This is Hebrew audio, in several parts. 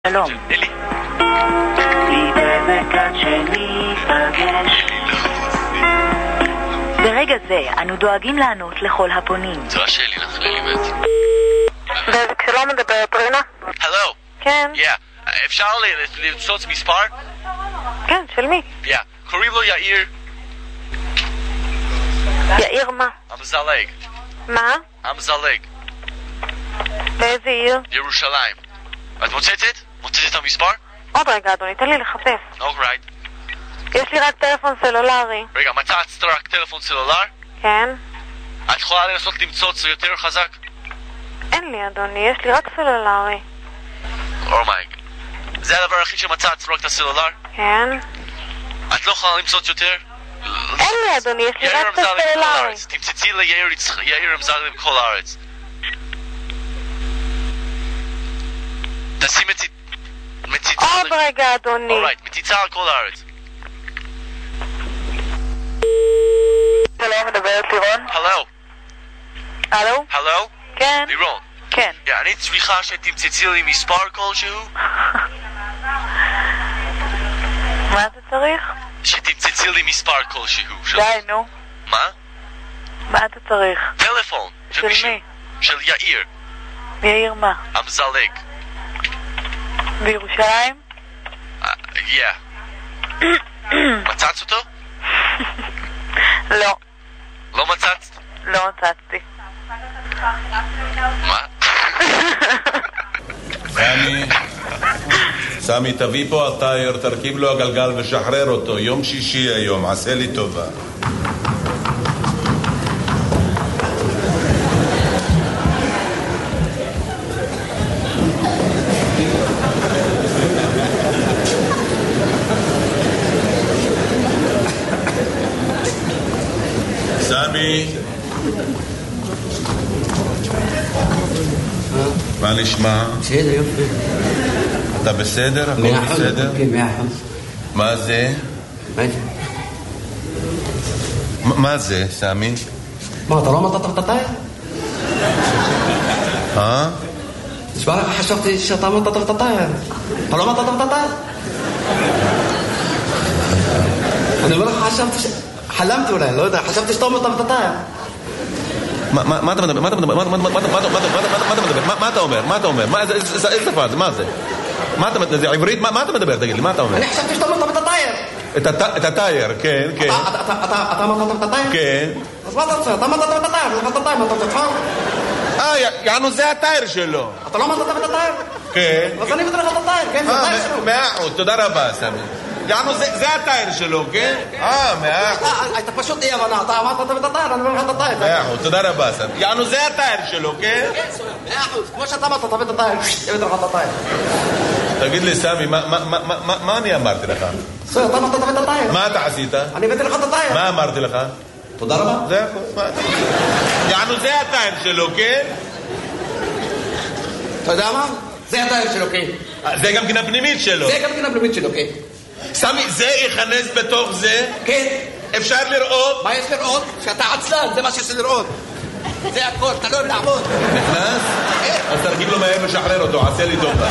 שלום. ברגע זה אנו דואגים לענות לכל הפונים. זו השאלי לך לליבת. שלום, מדברת רינה? הלו. כן. אפשר לצוץ מספר? כן, של מי? קוראים לו יאיר. יאיר מה? המזלג. מה? המזלג. באיזה עיר? ירושלים. את מוצאת? מוצאת את המספר? עוד רגע, אדוני, תן לי לחפש. אוקיי. יש לי רק טלפון סלולרי. רגע, מצאת רק טלפון סלולר? כן. את יכולה לנסות למצוץ יותר חזק? אין לי, אדוני, יש לי רק סלולרי. אומייג. זה הדבר היחיד שמצאת, רק את הסלולר? כן. את לא יכולה למצוץ יותר? אין לי, אדוני, יש לי רק את הסלולרי. תמצאי ליאיר אמזלג בכל הארץ. תשים מציצה... עוד רגע, אדוני. אורייט, מציצה על כל הארץ. שלום, מדברת לירון? הלו. הלו? הלו? כן. לירון. כן. אני צריכה שתמצאי לי מספר כלשהו? מה אתה צריך? שתמצאי לי מספר כלשהו. די, נו. מה? מה אתה צריך? טלפון. של מי? של יאיר. יאיר מה? המזלג. בירושלים? מצאת אותו? לא. לא מצאת? לא מצאתי. מה? סמי, תביא פה הטייר, תרכיב לו הגלגל ושחרר אותו. יום שישי היום, עשה לי טובה. סמי, מה נשמע? בסדר, יופי. אתה בסדר? הכל בסדר? כן, 100%. מה זה? מה זה, סמי? מה, אתה לא מצאת את הטייר? תשמע לך, חשבתי שאתה מצאת את הטייר. אתה לא מצאת את הטייר? אני אומר לך, חשבתי חלמתי אולי, לא יודע, חשבתי שאתה מצאת את הטייר. מה אתה מדבר? מה אתה אומר? מה אתה אומר? איזה שפה זה? מה זה? זה עברית? מה אתה מדבר? תגיד לי, מה אתה אומר? אני חשבתי שאתה מצאת את הטייר. את הטייר, כן, כן. אתה מצאת את הטייר? כן. אז מה אתה רוצה? אתה מצאת את הטייר, אתה מצאת את הטייר, מה אתה רוצה? יענו, זה הטייר שלו. אתה לא מצאת את הטייר? כן. אז אני מצאת את הטייר, כן, זה הטייר שלו. 100%, תודה רבה, סמי. יענו, זה הטייר שלו, כן? 100%. אתה פשוט אי הבנה, אתה אמרת את הטייר, אני אומר לך את הטייר. 100%, תודה רבה, סמי. יענו, זה הטייר שלו, כן? כן, 100%, כמו שאתה אמרת, תביא את הטייר, תביא לך את הטייר. תגיד לי, סמי, מה אני אמרתי לך? בסדר, אתה אמרת, תביא את הטייר. מה אתה עשית? אני הבאתי לך את הטייר. מה אמרתי לך? תודה רבה. זה הכל. יענו, זה הטייר שלו, כן? אתה יודע מה? זה הטייר שלו, כן. זה גם כן הפנימית שלו. זה גם כן הפנימית שלו, כן. סמי, זה ייכנס בתוך זה? כן. אפשר לראות? מה יש לראות? שאתה עצלן, זה מה שיש לראות. זה הכל, אתה לא אוהב לעבוד. נכנס? אז תרגיל לו מהר ושחרר אותו, עשה לי טובה.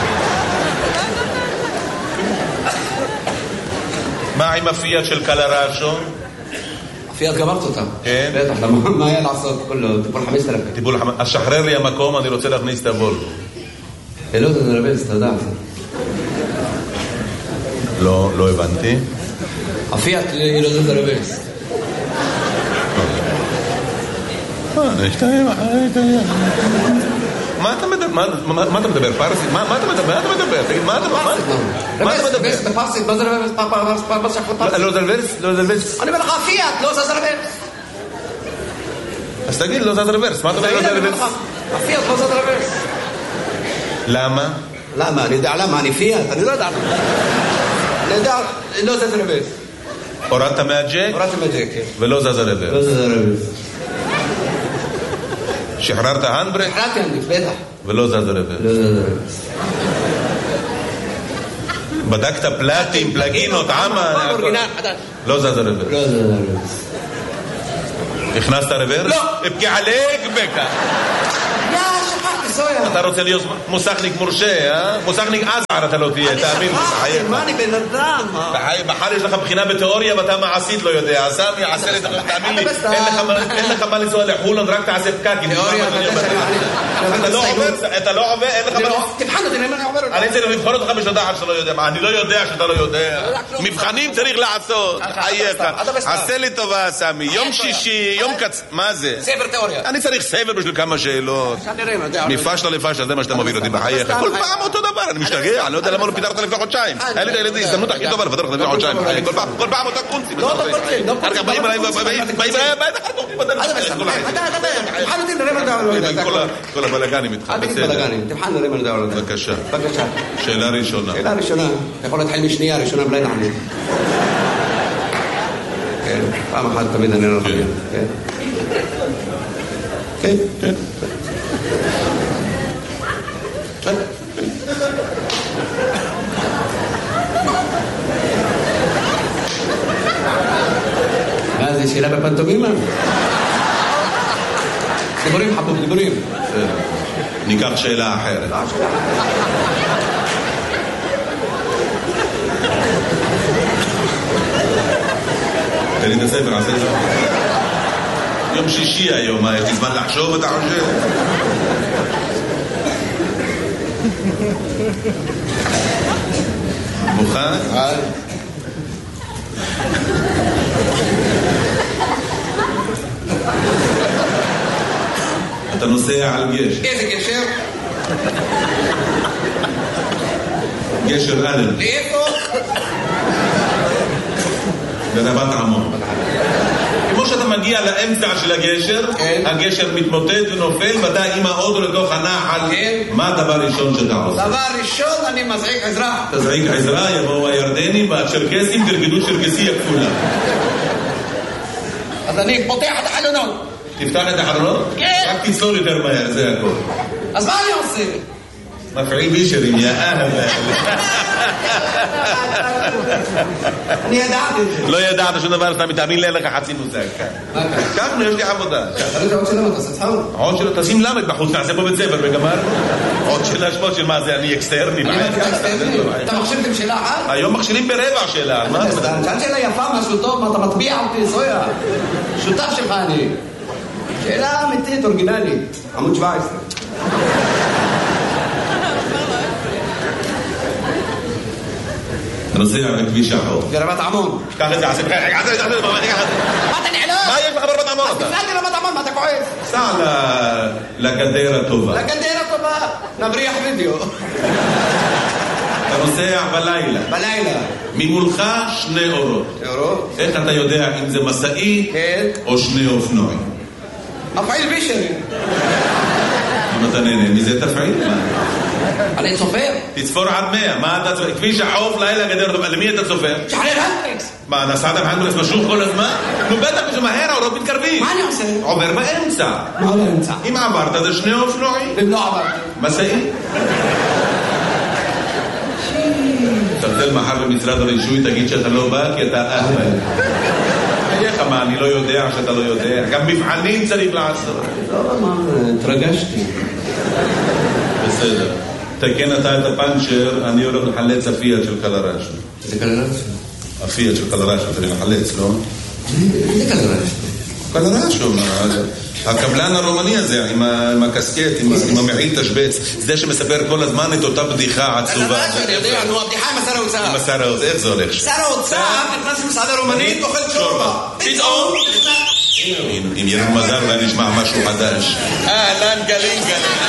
מה עם הפיאט של קלרשו? הפיאט גמרת אותה. כן. בטח, מה היה לעשות? כולו, טיפול 5,000. אז שחרר לי המקום, אני רוצה להכניס את הוולבו. לא, זה נרבז, אתה יודע. לא הבנתי. הפיאט היא לא זה נרבז. מה אתה מדבר? פרסית? מה אתה מדבר? תגיד, מה אתה מדבר? בפרסית, מה זה רבז? לא זלברס? אני אומר לך, הפיאט, לא זה רבז. אז תגיד, לא זז רוורס. מה אתה אומר לא זז רוורס? הפיאט לא זז רוורס. למה? למה? אני יודע למה, אני פיאט, אני לא יודע למה. אני יודע, לא זז רוורס. הורדת מהג'ק? הורדתי מהג'ק, כן. ולא זז רוורס. לא זז רוורס. שחררת הנדברק? שחררתי הנדברק, בטח. ולא זז רוורס. לא זז רוורס. בדקת פלטים, פלגינות, עמה? לא זז רוורס. לא זז רוורס. הכנסת רוורס? לא. ابكي عليك بكا. יא, שכחתי, סויה. אתה רוצה להיות מוסכניק מורשה, אה? מוסכניק אזער אתה לא תהיה, תאמין לי. מה אני בן אדם? מחר יש לך בחינה בתיאוריה ואתה מעשית לא יודע. סמי, עשה לי, תאמין לי, אין לך מה לנסוע לחולון, רק תעשה פקקים. אתה לא עובר, אין לך מה... תבחן אותי, אני עובר אותי. אני צריך לבחון אותך בשביל שאתה לא יודע. אני לא יודע שאתה לא יודע. מבחנים צריך לעשות. חייך. עשה לי טובה, סמי. יום שישי, יום קצ... מה זה? ספר תיאוריה. אני צריך ספר בשביל כמה שאלות. מפשלה לפשלה, זה מה שאתה מוביל אותי בחייך. כל פעם אותו דבר, אני משתגע. אני לא יודע למה לא פיתרת לפני חודשיים. היה לי את הילדים, הזדמנות הכי טובה לפתר לך לפני חודשיים. כל פעם אותה קונצים. אחר כך באים אליי, כל הבלגנים איתך. תבחן נראה מה לדבר על זה. בבקשה. שאלה ראשונה. שאלה ראשונה. אתה יכול להתחיל משנייה, ראשונה בלי נענית. כן, פעם אחת תמיד אני לא חייב. כן. כן. מה זה שאלה בפנטומימה? דיבורים חבוב, דיבורים. ניקח שאלה אחרת. תן לי את הספר, עשה את זה. יום שישי היום, יש לי זמן לחשוב, אתה חושב? מוכן? אתה נוסע על גשר. איזה גשר? גשר אלן. לאיפה? ברבת עמון. כמו שאתה מגיע לאמצע של הגשר, הגשר מתמוטט ונופל, ואתה עם האוטו לתוך הנחל. מה הדבר הראשון שאתה עושה? דבר ראשון, אני מזעיק עזרה. תזעיק עזרה, יבואו הירדנים והצ'רקסים, תרקדו צ'רקסיה כפולה. אז אני פותח את החלונות. תפתח את החלונות? כן. רק תצלול יותר מהר, זה הכל. אז מה אני עושה? מפעיל בישרים, יא אהל. אני ידעתי את זה. לא ידעת שום דבר, אתה מתאמין לי, אין לך חצי מושג. ככה, יש לי עבודה. תראי את העוד שלנו, תעשה צחוק. עוד שלא, תשים למד בחוץ, תעשה פה בית ספר וגמר. עוד שאלה שמות של מה זה, אני אקסטרני. אתה מחשבתם שאלה אחת? היום מכשילים ברבע שאלה. שאלת שאלה יפה, משהו טוב, מה אתה מטביע אותי, סויה. שותף שלך אני. שאלה אמיתית, אורגינלית. עמוד 17. אתה נוסע בכביש החור. ברבת עמון. קח את זה, עשה, מה אתה נעלם? מה יש לך ברבת עמון אתה? תפלאתי רבת עמון, מה אתה כועס? סע לגדר הטובה. לגדר הטובה, נבריח וידאו. אתה נוסע בלילה. בלילה. ממולך 2 אורות. אורות? איך אתה יודע אם זה מסעי או 2 אופנועים? מפעיל בישרי. אם אתה נהנה מזה תפעיל. אני צופר. תצפור עד 100. מה אתה צופר? כביש החוף לילה גדר הטובה. למי אתה צופר? שחרר הנדריקס. מה, נסעת בהנדריקס משוך כל הזמן? נו בטח כשמהר האורות מתקרבים. מה אני עושה? עובר באמצע. מה באמצע? אם עברת זה 2 אופנועים. אם לא עברתי. מסעי. תרצל מחר במשרד הרישוי, תגיד שאתה לא בא כי אתה אהבל. איך מה, אני לא יודע שאתה לא יודע. גם מבחנים צריך לעשות. לא, מה, התרגשתי. בסדר. תקן אתה את הפנצ'ר, אני הולך לחלץ הפיאט של קלרש. זה קלרש? הפיאט של קלרש, אתה לחלץ, לא? זה קלרש. קלרש, הקבלן הרומני הזה, עם הקסקט, עם המעיל תשבץ, זה שמספר כל הזמן את אותה בדיחה עצובה. קלרש, אני יודע, נו, הבדיחה עם השר האוצר. עם השר האוצר, איך זה הולך? שר האוצר נכנס למסעדה רומנית, אוכל שורבה. פתאום אם ירד מזל אולי נשמע משהו חדש. אהלן גלים גלים.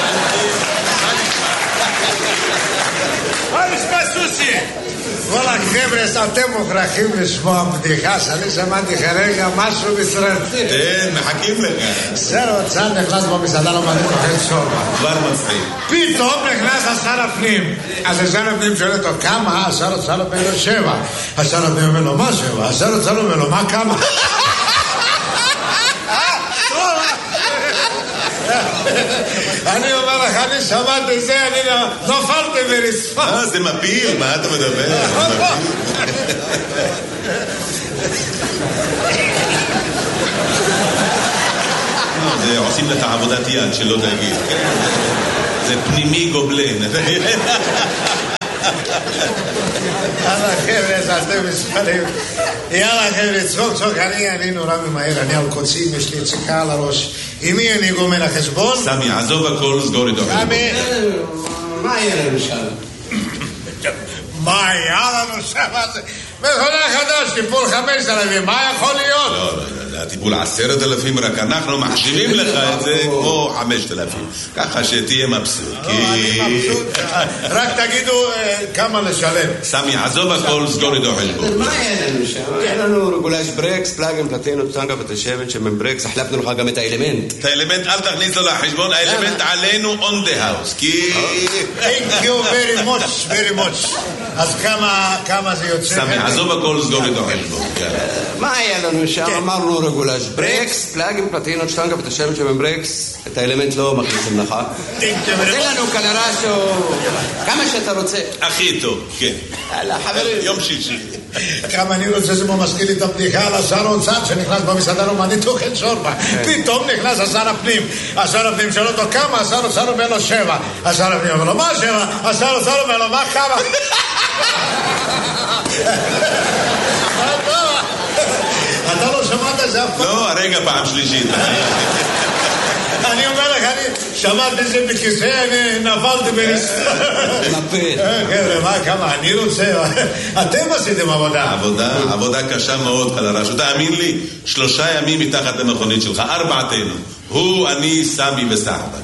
מה נשמע סוסי? וואלה חבר'ה, אתם מוכרחים לשמוע בדיחה שאני שמעתי כרגע משהו מסרטי. כן, מחכים לך. שר האוצר נכנס במסעדה רומנית אוכל שורבה. כבר מצחיק. פתאום נכנס שר הפנים. אז שר הפנים שואל אותו כמה? שר האוצר אומר לו 7. שר הפנים אומר לו מה 7? שר האוצר אומר לו מה כמה? אני אומר לך, אני שמעתי זה, אני נופלתי ברצפה. זה מפיל, מה אתה מדבר? זה עושים לך עבודת יד שלא תגיד. זה פנימי גובלין. יאללה חבר'ה, אתם מספרים. יאללה חבר'ה, צחוק, אני נורא ממהר, אני על קוצים, יש לי יציקה על הראש. עם מי אני גומר החשבון? סמי, עזוב הכל, סגור איתו חשבון. מה יהיה לנו שם? מה היה לנו שם? מכונה חדש, טיפול 5,000, מה יכול להיות? לא, הטיפול 10,000, רק אנחנו מחשיבים לך את זה כמו 5,000. ככה שתהיה מבסוט. אני מבסוט, רק תגידו כמה לשלם. סמי, עזוב הכל, סגור איתו חשבון. מה יהיה לנו שם? יהיה לנו רגולש ברקס, פלאגים, פלטינות, טנגה ותשבת שמן ברקס, החלפנו לך גם את האלמנט. את האלמנט אל תכניס לו לחשבון, האלמנט עלינו on the house, כי... Thank you very much. אז כמה זה יוצא? סמי, עזוב הכל, סגור איתו חשבון. מה היה לנו שם? אמרנו רגולש ברקס, פלאגים, פלטינות, טנגה ותשבת שמן ברקס, את האלמנט לא מכניסים לך. תן לנו קלרשו, כמה שאתה רוצה. הכי טוב, כן. יאללה, חברים. יום שישי. כמה אני רוצה, זה מזכיר לי את הבדיחה על השר האוצר שנכנס במסעדה רומנית אוכל שורבה. פתאום נכנס השר הפנים. השר הפנים שואל אותו כמה, השר האוצר אומר לו 7. השר הפנים אומר לו מה 7? השר האוצר אומר לו מה כמה? אתה לא שמעת את זה אף פעם? לא, הרגע פעם שלישית. אני אומר לך, אני שמעתי את זה בכיסא, אני נפלתי נפל. חבר'ה, מה, כמה, אני רוצה... אתם עשיתם עבודה. עבודה קשה מאוד, קלרש. תאמין לי, 3 ימים מתחת למכונית שלך, 4תנו. הוא, אני, סמי וסחבק.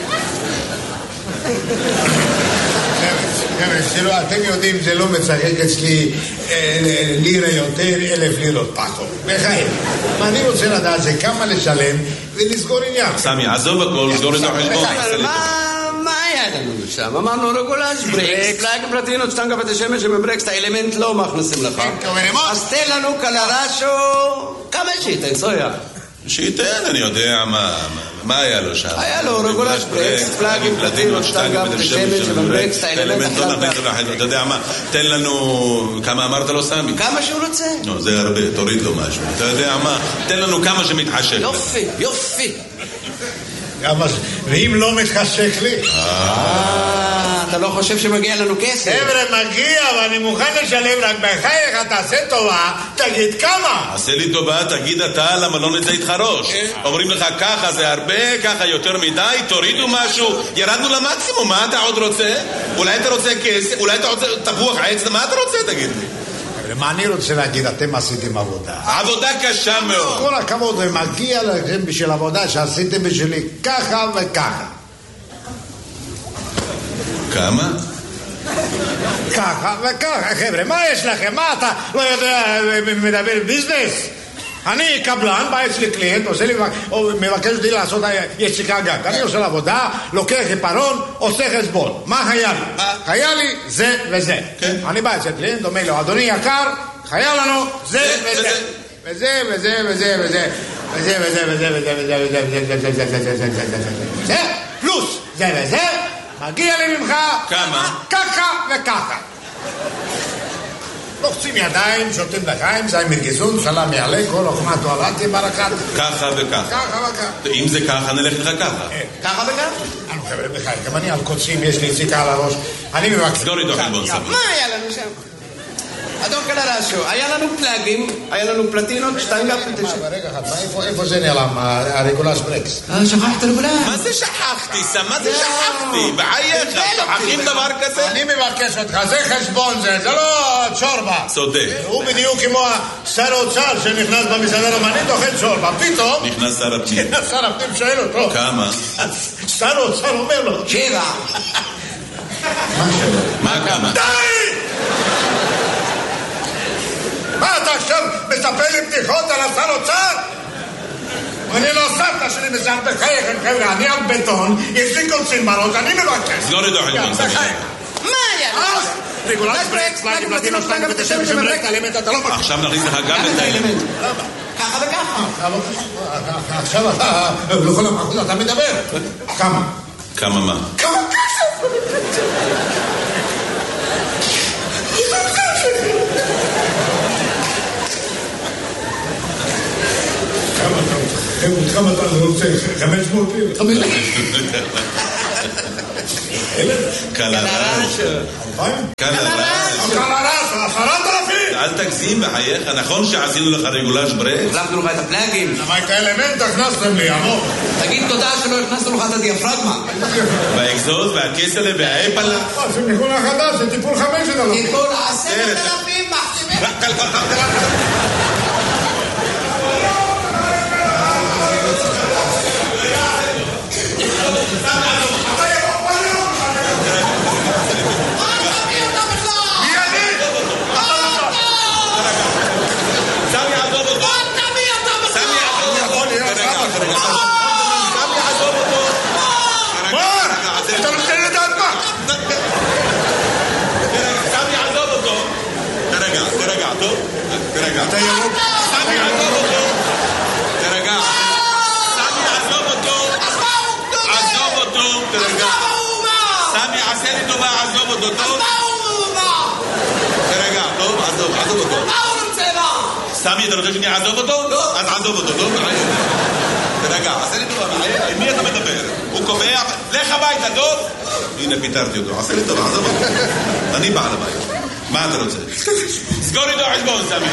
אתם יודעים, זה לא מצחק אצלי לירה יותר, 1,000 לירות פחות. בחיים. אני רוצה לדעת זה כמה לשלם ולסגור עניין. סמי, עזוב הכל, סגור את החשבון. מה היה לנו שם? אמרנו רגולש ברקס, פלאג פלטינות, שטנגה ותשמש שמברקס, את האלמנט לא מכניסים לך. אז תן לנו קלרשו, כמה שייתן, סויה? שייתן, אני יודע מה היה לו שם. היה לו רגולש ברקס, פלאגים, פלטינות, שטנגה ותשמש שמברקס, את האלמנט החלטה. אתה יודע מה, תן לנו, כמה אמרת לו סמי? כמה שהוא רוצה. לא, זה הרבה, תוריד לו משהו. אתה יודע מה, תן לנו כמה שמתחשק. יופי. ואם לא מתחשק לי? אתה לא חושב שמגיע לנו כסף? חבר'ה, מגיע, ואני מוכן לשלם, רק בחייך, תעשה טובה, תגיד כמה. עשה לי טובה, תגיד אתה, למה לא נצא איתך ראש? אומרים לך ככה זה הרבה, ככה יותר מדי, תורידו משהו, ירדנו למקסימום, מה אתה עוד רוצה? אולי אתה רוצה כסף, אולי אתה רוצה תפוח עץ, מה אתה רוצה, תגיד לי? מה אני רוצה להגיד, אתם עשיתם עבודה. עבודה קשה מאוד. כל הכבוד, ומגיע לכם בשביל עבודה שעשיתם בשבילי ככה וככה. כמה? ככה וככה, חבר'ה, מה יש לכם? מה אתה לא יודע, מדבר ביזנס? אני קבלן, בא אצלי קליינט, עושה לי, מבקש אותי לעשות יציקה גג. אני עושה לעבודה, לוקח עיפרון, עושה חשבון. מה היה לי? היה לי זה וזה. אני בא אצל קליינט, אומר לו, אדוני יקר, היה לנו זה וזה. וזה וזה וזה וזה. וזה וזה וזה וזה וזה. זה פלוס זה וזה, מגיע לי ממך כמה? ככה וככה. לוחצים ידיים, שותים לחיים, זי מרגיזון, סלם יעלה, כל אוכמה תועלתי ברקת. ככה וככה. ככה וככה. אם זה ככה, נלך לך ככה. ככה וככה? אנו חבר'ה בחיים, גם אני על קוצים, יש לי יציקה על הראש. אני מבקש. סגור איתו חלבון סמי. מה היה לנו שם? אדון קלרשו, היה לנו פלאגים, היה לנו פלטינות, שטנגה פלטינות. רגע אחד, איפה זה נעלם, הרגולש ברקס? שכחת רגולש. מה זה שכחתי? מה זה שכחתי? בחייך, שכחים דבר כזה? אני מבקש אותך, זה חשבון זה לא צ'ורבה. צודק. הוא בדיוק כמו שר האוצר שנכנס במסעדה רומנית, אוכל צ'ורבה. פתאום... נכנס שר הפנים. שר הפנים שואל אותו. כמה? שר האוצר אומר לו. 7. מה כמה? די! מה אתה עכשיו מספר לי בדיחות על השר אוצר? אני לא סבתא שלי מזהר בחייכם חבר'ה, אני על בטון, יש לי קוצים בראש, אני מבקש. סגור איתו חלבון סמי. מה היה? רגולש ברקס, פלאגים, פלטינות, שטנגה ותשמש שמברק, האלמנט אתה לא מכיר. עכשיו נכניס לך גם את האלמנט. ככה וככה. עכשיו אתה, לכל המחוז אתה מדבר. כמה? כמה מה? כמה כסף? כמה אתה רוצה? 500 לירות? קלרש, 10,000! אל תגזים בחייך, נכון שעשינו לך רגולש ברקס? החלפנו לך את הפלאגים. למה את האלמנט הכנסתם לי, אמור? תגיד תודה שלא הכנסנו לך את הדיאפרגמה. והאקזוז והכסלה והאפלה. זה ניגון החדש, זה טיפול 5,000. טיפול 10,000 מחתימים. אתה ירוק. סמי, עזוב אותו. תרגע. סמי, עזוב אותו. עזוב אותו. תרגע. סמי, עשה לי טובה, עזוב אותו. טוב? תרגע, טוב? עזוב אותו. סמי, אתה רוצה שאני אעזוב אותו? לא. אז עזוב אותו, טוב? תרגע, עשה לי טובה. עם מי אתה מדבר? הוא קובע, לך הביתה, טוב? הנה, פיתרתי אותו. עשה לי טובה, עזוב אותו. אני בעל הבית. מה אתה רוצה? סגור איתו חשבון, סמי.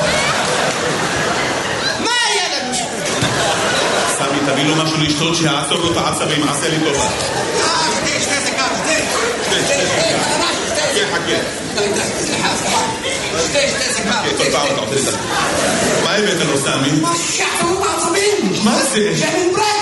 מה היה לנו? סמי, תביא לו משהו לשתות שיעצור לו את העצבים, עשה לי טובה. שתי סיגר, חכה. שתי סיגר. כל פעם אתה עושה לי את זה. מה הבאת לו, סמי? מה שחררו בעצבים? מה זה? שמן ברק.